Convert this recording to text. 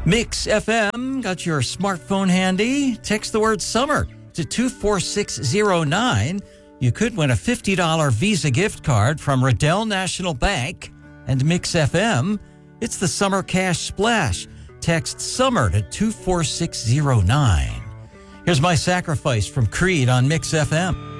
Mix FM, got your smartphone handy? Text the word summer to 24609. You could win a $50 Visa gift card from Riddell National Bank and Mix FM. It's the Summer Cash Splash. Text summer to 24609. Here's My Sacrifice from Creed on Mix FM.